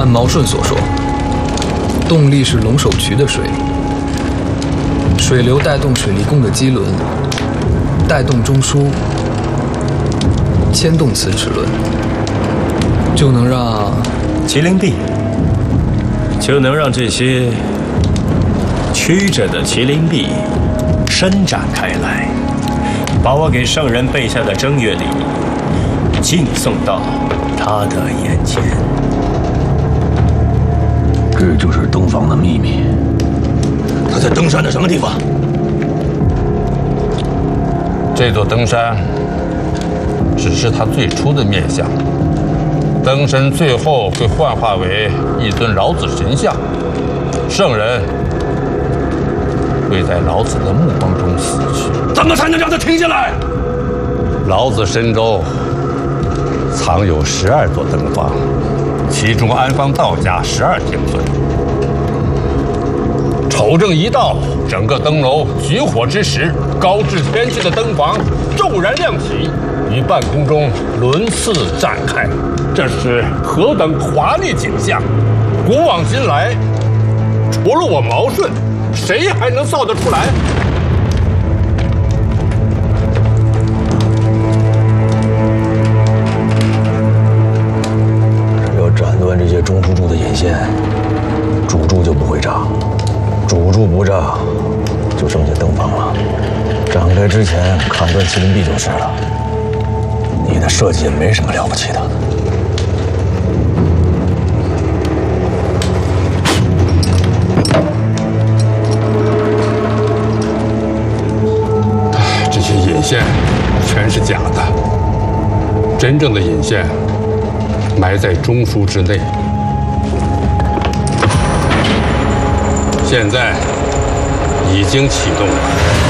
毛顺所说，动力是龙首渠的水，水流带动水利工的机轮，带动中枢，牵动磁齿轮，就能让麒麟臂，就能让这些曲着的麒麟臂伸展开来，把我给圣人备下的正月礼敬送到他的眼前。 这就是登访的秘密。 他在登山的什么地方？ 这座登山只是他最初的面相，登山最后会幻化为一尊老子神像，圣人会在老子的目光中死去。 怎么才能让他停下来？ 老子身周藏有12座灯房，其中安放道家12天尊。丑正一到，整个灯楼举火之时，高至天际的灯房骤然亮起，于半空中轮次展开。这是何等华丽景象！古往今来，除了我毛顺，谁还能造得出来？ 只要斩断这些中枢柱的引线，主柱就不会炸。主柱不炸，就剩下灯房了。展开之前砍断麒麟臂就是了。你的设计也没什么了不起的。 这些引线全是假的，真正的引线埋在中枢之内。现在已经启动了。